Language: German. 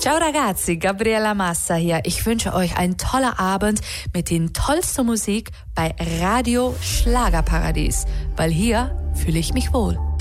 Ciao ragazzi, Gabriela Massa hier. Ich wünsche euch einen tollen Abend mit den tollsten Musik bei Radio Schlagerparadies, weil hier fühle ich mich wohl.